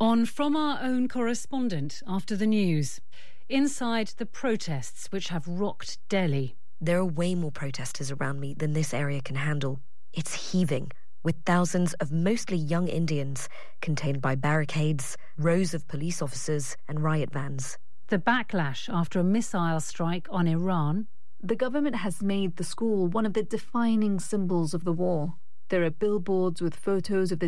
On From Our Own correspondent after the news. Inside the protests which have rocked Delhi. There are way more protesters around me than this area can handle. It's heaving, with thousands of mostly young Indians contained by barricades, rows of police officers and riot vans. The backlash after a missile strike on Iran. The government has made the school one of the defining symbols of the war. There are billboards with photos of the